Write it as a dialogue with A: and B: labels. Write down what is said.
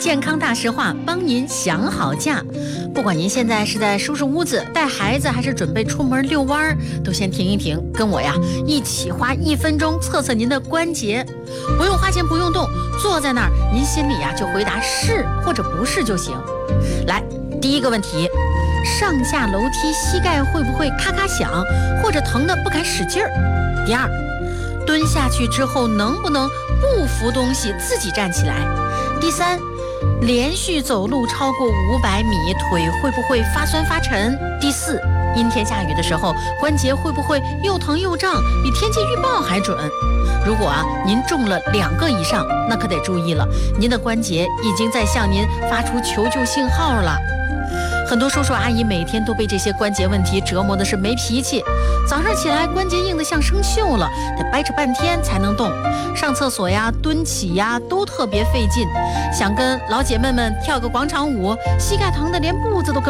A: 健康大实话，帮您想好假。不管您现在是在收拾屋子、带孩子，还是准备出门遛弯儿，都先停一停，跟我呀一起花1分钟测测您的关节。不用花钱，不用动，坐在那儿，您心里呀就回答是或者不是就行。来，第一个问题，上下楼梯膝盖会不会咔咔响，或者疼得不敢使劲儿？第二，蹲下去之后能不能不扶东西自己站起来？第三，连续走路超过500米，腿会不会发酸发沉？第四，阴天下雨的时候，关节会不会又疼又胀，比天气预报还准？如果您中了2个以上，那可得注意了，您的关节已经在向您发出求救信号了。很多叔叔阿姨每天都被这些关节问题折磨的是没脾气，早上起来关节硬得像生锈了，得掰扯半天才能动，上厕所呀、蹲起呀都特别费劲，想跟老姐妹们跳个广场舞，膝盖疼的连步子都跟